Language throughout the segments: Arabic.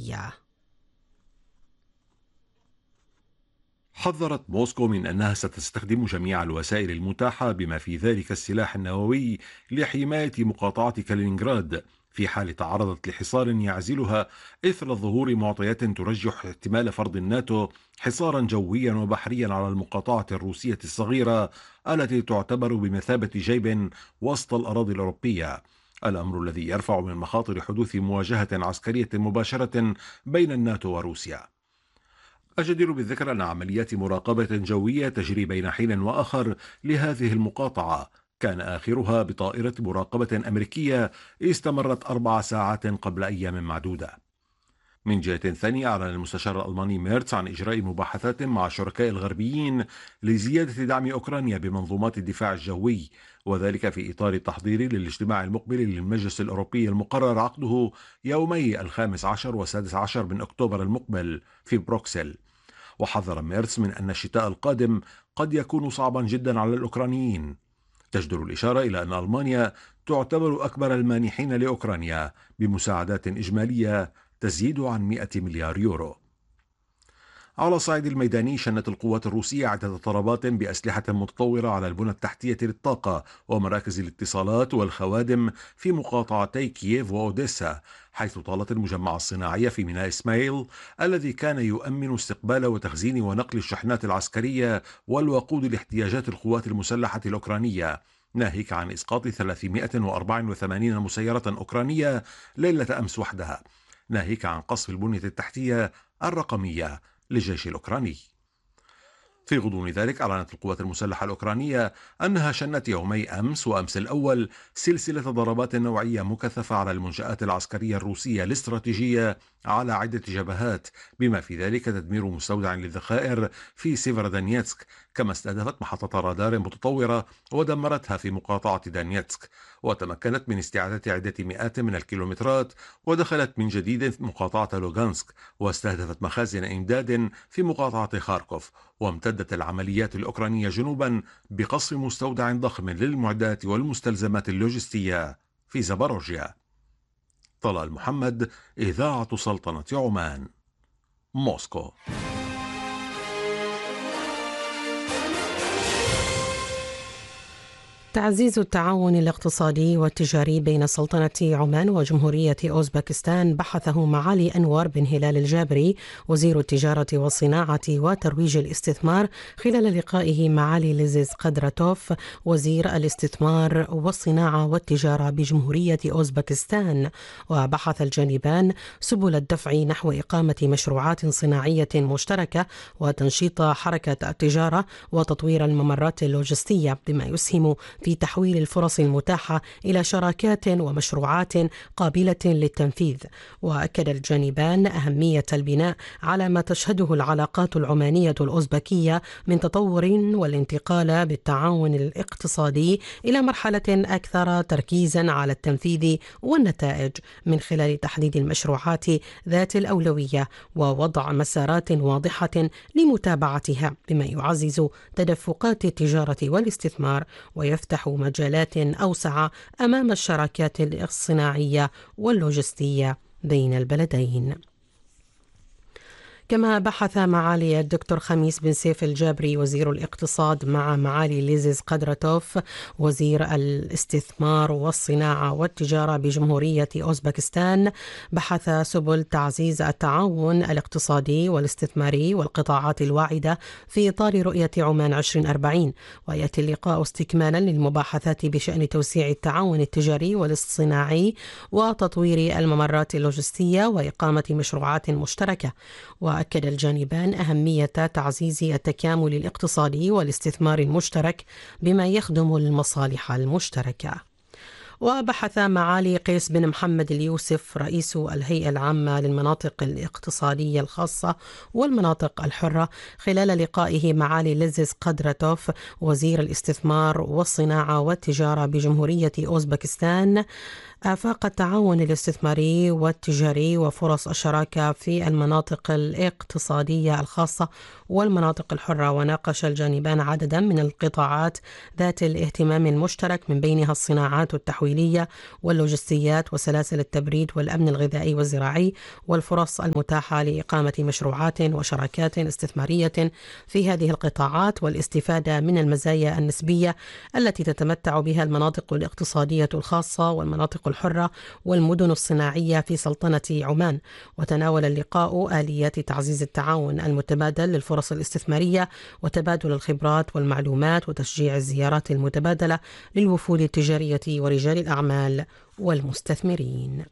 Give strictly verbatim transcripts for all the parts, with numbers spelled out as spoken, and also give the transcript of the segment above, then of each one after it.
العسكرية. حذرت موسكو من أنها ستستخدم جميع الوسائل المتاحة بما في ذلك السلاح النووي لحماية مقاطعة كالينغراد في حال تعرضت لحصار يعزلها إثر ظهور معطيات ترجح احتمال فرض الناتو حصارا جويا وبحريا على المقاطعة الروسية الصغيرة التي تعتبر بمثابة جيب وسط الأراضي الأوروبية، الأمر الذي يرفع من مخاطر حدوث مواجهة عسكرية مباشرة بين الناتو وروسيا. الجدير بالذكر أن عمليات مراقبة جوية تجري بين حين وآخر لهذه المقاطعة كان آخرها بطائرة مراقبة أمريكية استمرت أربع ساعات قبل أيام معدودة. من جهة ثانية، أعلن المستشار الألماني ميرتس عن إجراء مباحثات مع الشركاء الغربيين لزيادة دعم أوكرانيا بمنظومات الدفاع الجوي، وذلك في إطار التحضير للاجتماع المقبل للمجلس الأوروبي المقرر عقده يومي الخامس عشر والسادس عشر من أكتوبر المقبل في بروكسل. وحذر ميرتس من أن الشتاء القادم قد يكون صعبا جدا على الأوكرانيين. تجدر الإشارة إلى أن ألمانيا تعتبر أكبر المانحين لأوكرانيا بمساعدات إجمالية تزيد عن مئة مليار يورو. على الصعيد الميداني، شنت القوات الروسية عدة ضربات بأسلحة متطورة على البنى التحتية للطاقة ومراكز الاتصالات والخوادم في مقاطعتي كييف وأوديسا، حيث طالت المجمع الصناعي في ميناء إسماعيل الذي كان يؤمن استقبال وتخزين ونقل الشحنات العسكرية والوقود لاحتياجات القوات المسلحة الأوكرانية، ناهيك عن إسقاط ثلاثمئة وأربعة وثمانين مسيرة أوكرانية ليلة أمس وحدها، ناهيك عن قصف البنية التحتية الرقمية للجيش الأوكراني. في غضون ذلك، أعلنت القوات المسلحة الأوكرانية أنها شنت يومي أمس وأمس الأول سلسلة ضربات نوعية مكثفة على المنشآت العسكرية الروسية الاستراتيجية على عدة جبهات، بما في ذلك تدمير مستودع للذخائر في سيفرودونيتسك، كما استهدفت محطة رادار متطورة ودمرتها في مقاطعة دانيتسك، وتمكنت من استعادة عدة مئات من الكيلومترات، ودخلت من جديد مقاطعة لوغانسك واستهدفت مخازن إمداد في مقاطعة خاركوف، وامتدت العمليات الأوكرانية جنوبا بقصف مستودع ضخم للمعدات والمستلزمات اللوجستية في زاباروجيا. طلال محمد، إذاعة سلطنة عمان، موسكو. تعزيز التعاون الاقتصادي والتجاري بين سلطنة عمان وجمهورية أوزبكستان بحثه معالي أنور بن هلال الجابري وزير التجارة والصناعة وترويج الاستثمار خلال لقائه معالي ليزيز قدراتوف وزير الاستثمار والصناعة والتجارة بجمهورية أوزبكستان. وبحث الجانبان سبل الدفع نحو إقامة مشروعات صناعية مشتركة وتنشيط حركة التجارة وتطوير الممرات اللوجستية بما يسهم في تحويل الفرص المتاحة إلى شراكات ومشروعات قابلة للتنفيذ. وأكد الجانبان أهمية البناء على ما تشهده العلاقات العمانية الأوزبكية من تطور والانتقال بالتعاون الاقتصادي إلى مرحلة أكثر تركيزا على التنفيذ والنتائج من خلال تحديد المشروعات ذات الأولوية ووضع مسارات واضحة لمتابعتها بما يعزز تدفقات التجارة والاستثمار ويفتح مجالات أوسع أمام الشراكات الصناعية واللوجستية بين البلدين. كما بحث معالي الدكتور خميس بن سيف الجابري وزير الاقتصاد مع معالي ليزيز قدراتوف وزير الاستثمار والصناعة والتجارة بجمهورية أوزبكستان بحث سبل تعزيز التعاون الاقتصادي والاستثماري والقطاعات الواعدة في إطار رؤية عمان عشرين أربعين. ويأتي اللقاء استكمالا للمباحثات بشأن توسيع التعاون التجاري والصناعي وتطوير الممرات اللوجستية وإقامة مشروعات مشتركة. وأكد الجانبان أهمية تعزيز التكامل الاقتصادي والاستثمار المشترك بما يخدم المصالح المشتركة. وبحث معالي قيس بن محمد اليوسف رئيس الهيئة العامة للمناطق الاقتصادية الخاصة والمناطق الحرة خلال لقائه معالي ليزيز قدراتوف وزير الاستثمار والصناعة والتجارة بجمهورية أوزبكستان آفاق التعاون الاستثماري والتجاري وفرص الشراكة في المناطق الاقتصادية الخاصة والمناطق الحرة. وناقش الجانبان عددا من القطاعات ذات الاهتمام المشترك، من بينها الصناعات التحويلية واللوجستيات وسلاسل التبريد والأمن الغذائي والزراعي، والفرص المتاحة لإقامة مشروعات وشراكات استثمارية في هذه القطاعات، والاستفادة من المزايا النسبية التي تتمتع بها المناطق الاقتصادية الخاصة والمناطق الحرة والمدن الصناعية في سلطنة عمان. وتناول اللقاء آليات تعزيز التعاون المتبادل للفرص الاستثمارية وتبادل الخبرات والمعلومات وتشجيع الزيارات المتبادلة للوفود التجارية ورجال الأعمال والمستثمرين.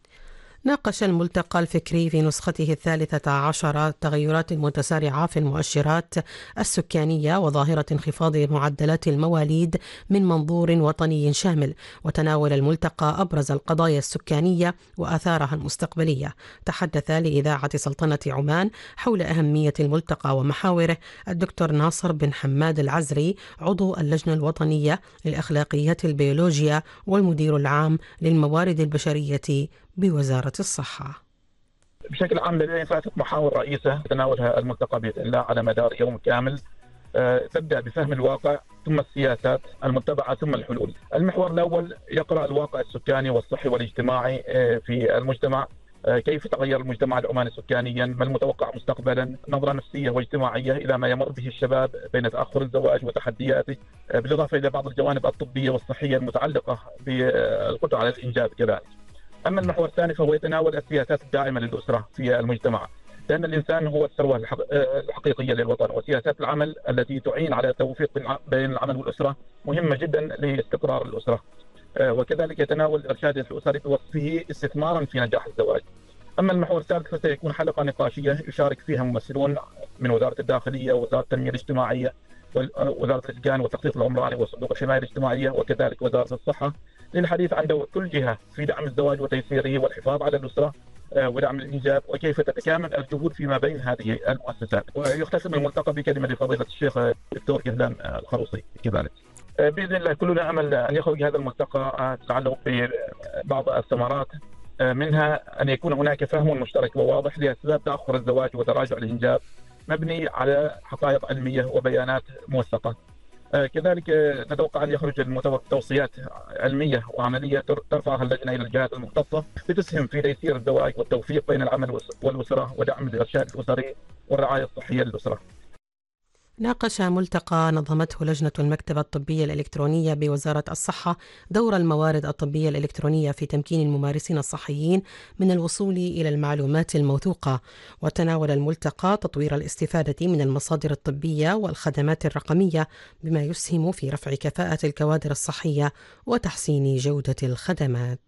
ناقش الملتقى الفكري في نسخته الثالثة عشر التغيرات المتسارعة في المؤشرات السكانية وظاهرة انخفاض معدلات المواليد من منظور وطني شامل. وتناول الملتقى أبرز القضايا السكانية وآثارها المستقبلية. تحدث لإذاعة سلطنة عمان حول أهمية الملتقى ومحاوره الدكتور ناصر بن حماد العزري، عضو اللجنة الوطنية للأخلاقيات البيولوجيا والمدير العام للموارد البشرية بوزارة الصحة. بشكل عام لدينا ثلاثة محاور رئيسة تناولها الملتقى بإذن الله على مدار يوم كامل. أه تبدأ بفهم الواقع، ثم السياسات المتبعة، ثم الحلول. المحور الأول يقرأ الواقع السكاني والصحي والاجتماعي أه في المجتمع. أه كيف تغير المجتمع العماني سكانيا، ما المتوقع مستقبلا، نظرة نفسية واجتماعية إلى ما يمر به الشباب بين تأخر الزواج وتحدياته، أه بالإضافة إلى بعض الجوانب الطبية والصحية المتعلقة بالقدرة على الإنجاب كذلك. أما المحور الثاني فهو يتناول السياسات الداعمة للأسرة في المجتمع، لأن الإنسان هو الثروة الحقيقية للوطن، وسياسات العمل التي تعين على التوفيق بين العمل والأسرة مهمة جدا لاستقرار الأسرة. وكذلك يتناول إرشاد الأسر بوصفه استثمارا في نجاح الزواج. أما المحور الثالث فسيكون حلقة نقاشية يشارك فيها ممثلون من وزارة الداخلية ووزارة التنمية الاجتماعية ووزارة الإسكان والتخطيط العمراني وصندوق الحماية الاجتماعية وكذلك وزارة الصحة، للحديث عن دور كل جهة في دعم الزواج وتيسيره والحفاظ على الأسرة ودعم الإنجاب، وكيف تتكامل الجهود فيما بين هذه المؤسسات. ويختتم الملتقى بكلمة لفضيلة الشيخ الدكتور كهلان الخروصي كذلك. بإذن الله كلنا أمل أن يخرج هذا الملتقى تتعلق ببعض الثمرات، منها أن يكون هناك فهم مشترك وواضح لأسباب تأخر الزواج وتراجع الإنجاب مبني على حقائق علمية وبيانات موثقة. كذلك نتوقع أن يخرج الملتقى توصيات علمية وعملية ترفعها اللجنة إلى الجهات المختصة لتسهم في تيسير الزواج والتوفيق بين العمل والأسرة ودعم الإرشاد الأسري والرعاية الصحية للأسرة. ناقش ملتقى نظمته لجنة المكتبة الطبية الإلكترونية بوزارة الصحة دور الموارد الطبية الإلكترونية في تمكين الممارسين الصحيين من الوصول إلى المعلومات الموثوقة. وتناول الملتقى تطوير الاستفادة من المصادر الطبية والخدمات الرقمية بما يسهم في رفع كفاءة الكوادر الصحية وتحسين جودة الخدمات.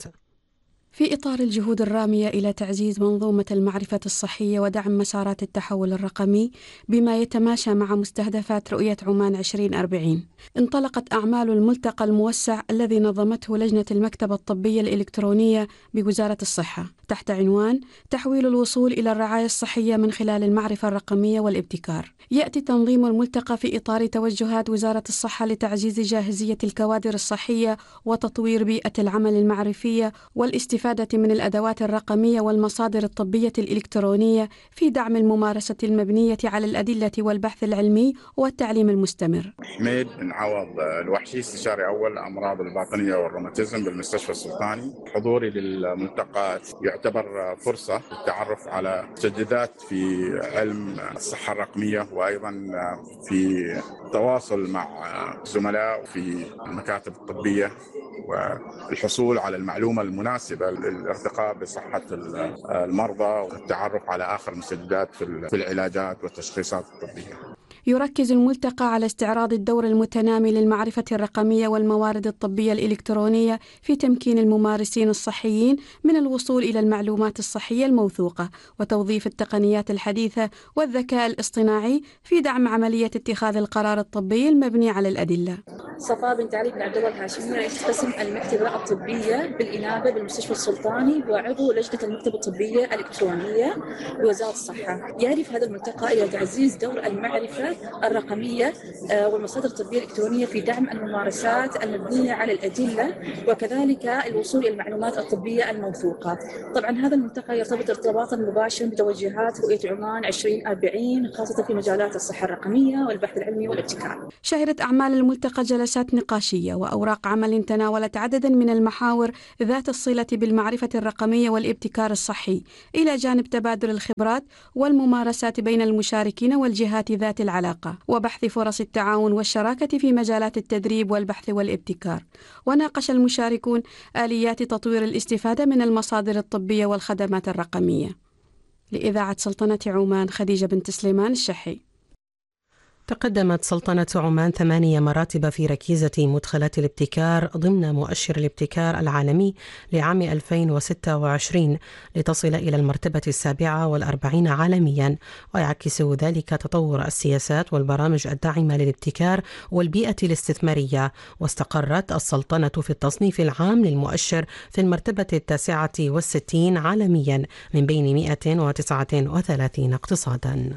في إطار الجهود الرامية إلى تعزيز منظومة المعرفة الصحية ودعم مسارات التحول الرقمي بما يتماشى مع مستهدفات رؤية عمان عشرين أربعين، انطلقت أعمال الملتقى الموسع الذي نظمته لجنة المكتبة الطبية الإلكترونية بوزارة الصحة تحت عنوان تحويل الوصول إلى الرعاية الصحية من خلال المعرفة الرقمية والابتكار. يأتي تنظيم الملتقى في إطار توجهات وزارة الصحة لتعزيز جاهزية الكوادر الصحية وتطوير بيئة العمل المعرفية والاستفادة من الأدوات الرقمية والمصادر الطبية الإلكترونية في دعم الممارسة المبنية على الأدلة والبحث العلمي والتعليم المستمر. حميد بن عوض الوحشي، استشاري أول أمراض الباطنية والروماتيزم بالمستشفى السلطاني. حضوري للملتقى يعتبر فرصة للتعرف على تجديدات في علم الصحة الرقمية، وأيضا في تواصل مع زملاء في المكاتب الطبية والحصول على المعلومة المناسبة للارتقاء بصحة المرضى والتعرف على آخر المستجدات في العلاجات والتشخيصات الطبية. يركز الملتقى على استعراض الدور المتنامي للمعرفة الرقمية والموارد الطبية الإلكترونية في تمكين الممارسين الصحيين من الوصول إلى المعلومات الصحية الموثوقة، وتوظيف التقنيات الحديثة والذكاء الاصطناعي في دعم عملية اتخاذ القرار الطبي المبني على الأدلة. صفاء بنت علي بن عبد الله الهاشمي، رئيس قسم المكتبة الطبية بالإنابة بالمستشفى السلطاني وعضو لجنة المكتبة الطبية الإلكترونية بوزارة الصحة. يهدف هذا الملتقى إلى تعزيز دور المعرفة الرقمية والمصادر الطبية الإلكترونية في دعم الممارسات المبنية على الأدلة وكذلك الوصول إلى المعلومات الطبية الموثوقة. طبعا هذا الملتقى يرتبط ارتباطا مباشرا بتوجهات رؤية عمان عشرين أربعين خاصة في مجالات الصحة الرقمية والبحث العلمي والابتكار. شهدت أعمال الملتقى جلسات نقاشية وأوراق عمل تناولت عددا من المحاور ذات الصلة بالمعرفة الرقمية والابتكار الصحي، إلى جانب تبادل الخبرات والممارسات بين المشاركين والجهات ذات العلاقة، وبحث فرص التعاون والشراكة في مجالات التدريب والبحث والابتكار. وناقش المشاركون آليات تطوير الاستفادة من المصادر الطبية والخدمات الرقمية. لإذاعة سلطنة عمان، خديجة بنت سليمان الشحي. تقدمت سلطنة عمان ثمانية مراتب في ركيزة مدخلات الابتكار ضمن مؤشر الابتكار العالمي لعام ألفين وستة وعشرين لتصل إلى المرتبة السابعة والأربعين عالميا، ويعكس ذلك تطور السياسات والبرامج الداعمة للابتكار والبيئة الاستثمارية. واستقرت السلطنة في التصنيف العام للمؤشر في المرتبة التاسعة والستين عالميا من بين مئة وتسعة وثلاثين اقتصادا.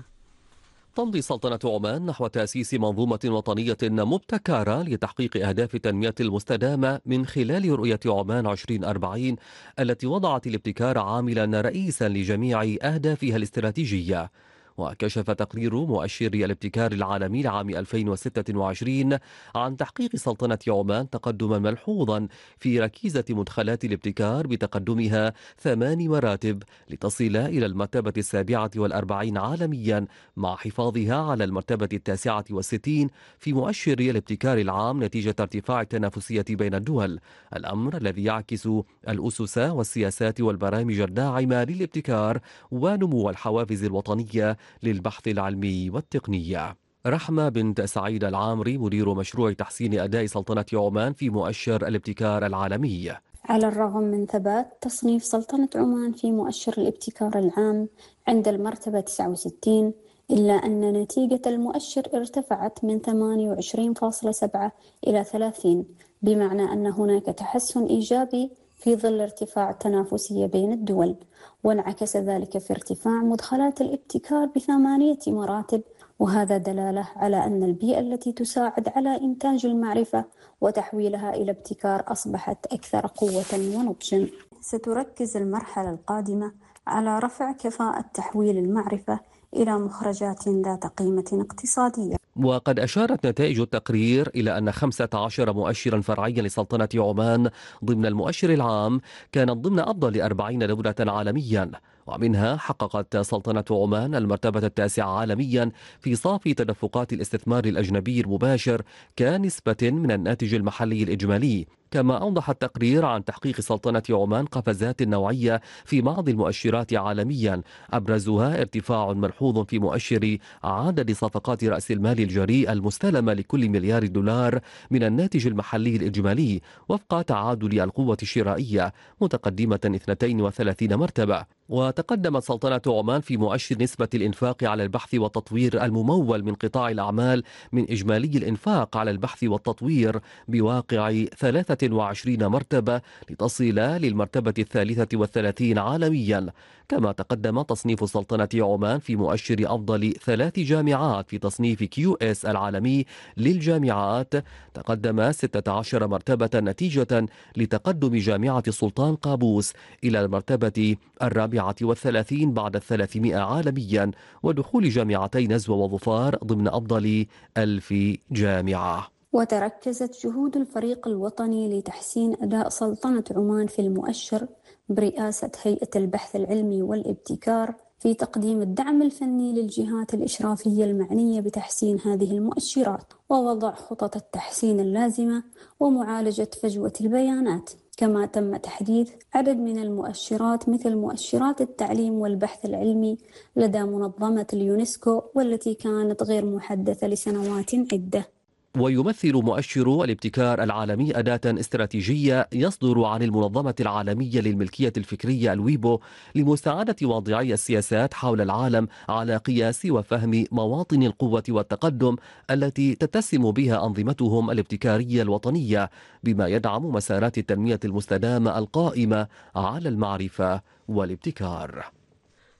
تمضي سلطنة عمان نحو تأسيس منظومة وطنية مبتكرة لتحقيق أهداف التنمية المستدامة من خلال رؤية عمان عشرين أربعين التي وضعت الابتكار عاملا رئيسا لجميع أهدافها الاستراتيجية. وكشف تقرير مؤشر الابتكار العالمي لعام ألفين وستة وعشرين عن تحقيق سلطنة عمان تقدما ملحوظا في ركيزة مدخلات الابتكار بتقدمها ثمان مراتب لتصل إلى المرتبة السابعة والأربعين عالميا، مع حفاظها على المرتبة التاسعة والستين في مؤشر الابتكار العام نتيجة ارتفاع التنافسية بين الدول، الأمر الذي يعكس الأسس والسياسات والبرامج الداعمة للابتكار ونمو الحوافز الوطنية للبحث العلمي والتقنية. رحمة بنت سعيد العامري مدير مشروع تحسين أداء سلطنة عمان في مؤشر الابتكار العالمي. على الرغم من ثبات تصنيف سلطنة عمان في مؤشر الابتكار العام عند المرتبة تسعة وستين، إلا أن نتيجة المؤشر ارتفعت من ثمانية وعشرين فاصلة سبعة إلى ثلاثين، بمعنى أن هناك تحسن إيجابي في ظل ارتفاع التنافسية بين الدول، وانعكس ذلك في ارتفاع مدخلات الابتكار بثمانية مراتب، وهذا دلالة على أن البيئة التي تساعد على إنتاج المعرفة وتحويلها إلى ابتكار أصبحت أكثر قوة ونضجا. ستركز المرحلة القادمة على رفع كفاءة تحويل المعرفة إلى مخرجات ذات قيمة اقتصادية. وقد أشارت نتائج التقرير إلى أن خمسة عشر مؤشرا فرعيا لسلطنة عمان ضمن المؤشر العام كانت ضمن أفضل أربعين دولة عالميا، ومنها حققت سلطنة عمان المرتبة التاسعة عالميا في صافي تدفقات الاستثمار الأجنبي المباشر كنسبة من الناتج المحلي الإجمالي. كما أوضح التقرير عن تحقيق سلطنة عمان قفزات نوعية في بعض المؤشرات عالميا، أبرزها ارتفاع ملحوظ في مؤشر عدد صفقات رأس المال الجريء المستلمة لكل مليار دولار من الناتج المحلي الإجمالي وفق تعادل القوة الشرائية، متقدمة اثنتين وثلاثين مرتبة. وتقدمت سلطنة عمان في مؤشر نسبة الإنفاق على البحث والتطوير الممول من قطاع الأعمال من إجمالي الإنفاق على البحث والتطوير بواقع ثلاثة وعشرين مرتبة لتصل للمرتبة الثالثة والثلاثين عالميا. كما تقدم تصنيف سلطنة عمان في مؤشر أفضل ثلاث جامعات في تصنيف كيو إس العالمي للجامعات، تقدم ستة عشر مرتبة نتيجة لتقدم جامعة السلطان قابوس إلى المرتبة الرابعة والثلاثين بعد الثلاثمائة عالميا، ودخول جامعتي نزوة وظفار ضمن أفضل ألف جامعة. وتركزت جهود الفريق الوطني لتحسين أداء سلطنة عمان في المؤشر برئاسة هيئة البحث العلمي والابتكار في تقديم الدعم الفني للجهات الإشرافية المعنية بتحسين هذه المؤشرات، ووضع خطط التحسين اللازمة ومعالجة فجوة البيانات. كما تم تحديث عدد من المؤشرات مثل مؤشرات التعليم والبحث العلمي لدى منظمة اليونسكو والتي كانت غير محدثة لسنوات عدة. ويمثل مؤشر الابتكار العالمي أداة استراتيجية يصدر عن المنظمة العالمية للملكية الفكرية الويبو لمساعدة واضعي السياسات حول العالم على قياس وفهم مواطن القوة والتقدم التي تتسم بها أنظمتهم الابتكارية الوطنية، بما يدعم مسارات التنمية المستدامة القائمة على المعرفة والابتكار.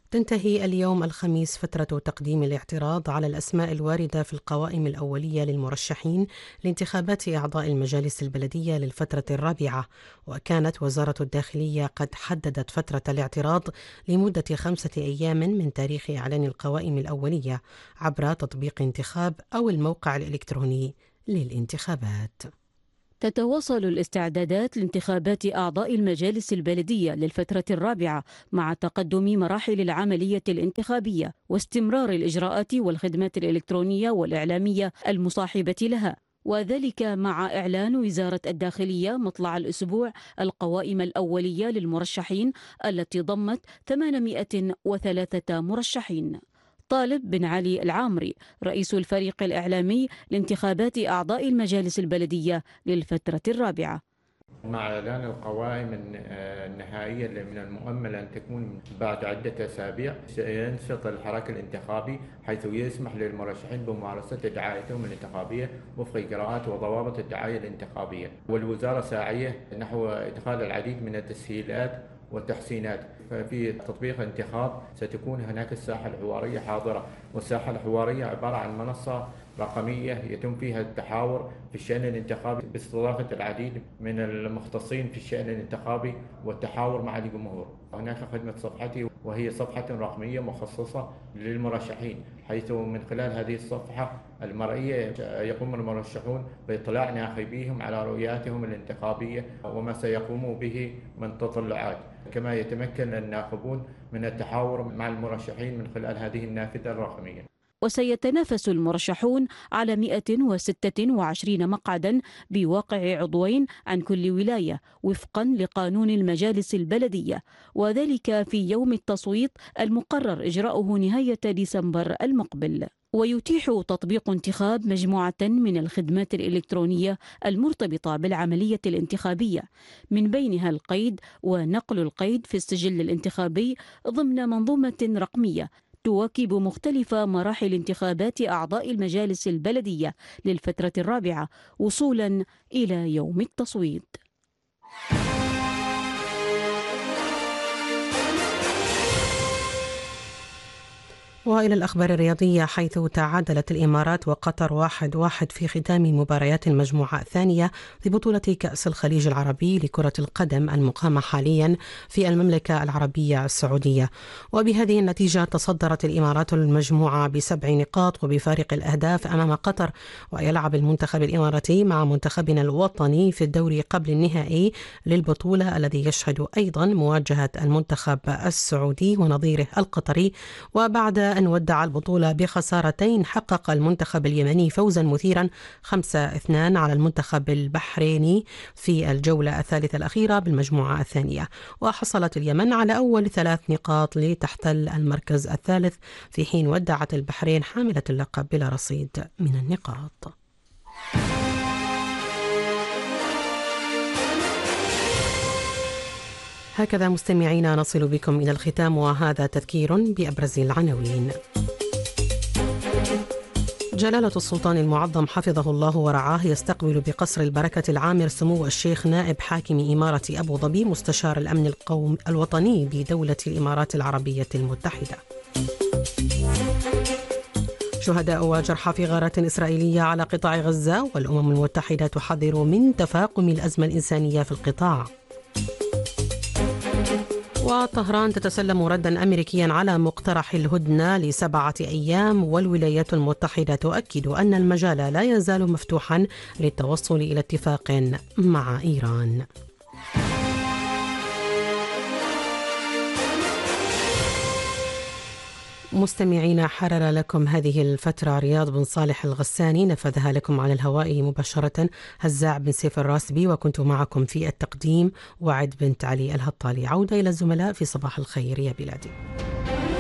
تنتهي اليوم الخميس فترة تقديم الاعتراض على الأسماء الواردة في القوائم الأولية للمرشحين لانتخابات أعضاء المجالس البلدية للفترة الرابعة، وكانت وزارة الداخلية قد حددت فترة الاعتراض لمدة خمسة أيام من تاريخ إعلان القوائم الأولية عبر تطبيق انتخاب أو الموقع الإلكتروني للانتخابات. تتواصل الاستعدادات لانتخابات أعضاء المجالس البلدية للفترة الرابعة مع تقدم مراحل العملية الانتخابية واستمرار الإجراءات والخدمات الإلكترونية والإعلامية المصاحبة لها، وذلك مع إعلان وزارة الداخلية مطلع الأسبوع القوائم الأولية للمرشحين التي ضمت ثمانمائة وثلاثة مرشحين. طالب بن علي العامري رئيس الفريق الإعلامي لانتخابات أعضاء المجالس البلدية للفترة الرابعة: مع إعلان القوائم النهائية اللي من المؤمل أن تكون بعد عدة أسابيع، سينشط الحراك الانتخابي حيث يسمح للمرشحين بممارسة دعايتهم الانتخابية وفق إجراءات وضوابط الدعاية الانتخابية، والوزارة ساعية نحو إدخال العديد من التسهيلات والتحسينات. في تطبيق الانتخاب ستكون هناك الساحة الحوارية حاضرة، والساحة الحوارية عبارة عن منصة رقمية يتم فيها التحاور في الشأن الانتخابي باستضافة العديد من المختصين في الشأن الانتخابي والتحاور مع الجمهور. هناك خدمة صفحتي، وهي صفحة رقمية مخصصة للمرشحين، حيث من خلال هذه الصفحة المرئية يقوم المرشحون بإطلاع ناخبيهم على رؤياتهم الانتخابية وما سيقوموا به من تطلعات، كما يتمكن الناخبون من التحاور مع المرشحين من خلال هذه النافذة الرقمية. وسيتنافس المرشحون على مئة وستة وعشرين مقعدا بواقع عضوين عن كل ولاية وفقا لقانون المجالس البلدية، وذلك في يوم التصويت المقرر إجراؤه نهاية ديسمبر المقبل. ويتيح تطبيق انتخاب مجموعة من الخدمات الإلكترونية المرتبطة بالعملية الانتخابية، من بينها القيد ونقل القيد في السجل الانتخابي ضمن منظومة رقمية تواكب مختلف مراحل انتخابات أعضاء المجالس البلدية للفترة الرابعة وصولا إلى يوم التصويت. وإلى الأخبار الرياضية، حيث تعادلت الإمارات وقطر واحد واحد في ختام مباريات المجموعة الثانية في بطولة كأس الخليج العربي لكرة القدم المقامة حاليا في المملكة العربية السعودية. وبهذه النتيجة تصدرت الإمارات المجموعة بسبع نقاط وبفارق الأهداف أمام قطر. ويلعب المنتخب الإماراتي مع منتخبنا الوطني في الدوري قبل النهائي للبطولة الذي يشهد أيضا مواجهة المنتخب السعودي ونظيره القطري. وبعد أن ودع البطولة بخسارتين، حقق المنتخب اليمني فوزا مثيرا خمسة اثنين على المنتخب البحريني في الجولة الثالثة الأخيرة بالمجموعة الثانية. وحصلت اليمن على أول ثلاث نقاط لتحتل المركز الثالث، في حين ودعت البحرين حاملة اللقب بلا رصيد من النقاط. هكذا مستمعينا نصل بكم إلى الختام، وهذا تذكير بأبرز العناوين. جلالة السلطان المعظم حفظه الله ورعاه يستقبل بقصر البركة العامر سمو الشيخ نائب حاكم إمارة أبو ظبي مستشار الأمن القومي الوطني بدولة الإمارات العربية المتحدة. شهداء وجرحى في غارات إسرائيلية على قطاع غزة، والأمم المتحدة تحذر من تفاقم الأزمة الإنسانية في القطاع. وطهران تتسلم ردا أمريكيا على مقترح الهدنة لسبعة أيام، والولايات المتحدة تؤكد أن المجال لا يزال مفتوحا للتوصل إلى اتفاق مع إيران. مستمعين، حرر لكم هذه الفترة رياض بن صالح الغساني، نفذها لكم على الهواء مباشرة هزاع بن سيف الراسبي، وكنت معكم في التقديم وعد بنت علي الهطالي. عودة إلى الزملاء في صباح الخير يا بلادي.